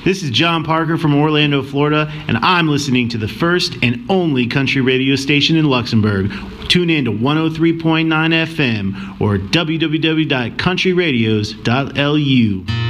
This is John Parker from Orlando, Florida, and I'm listening to the first and only country radio station in Luxembourg. Tune in to 103.9 FM or www.countryradios.lu.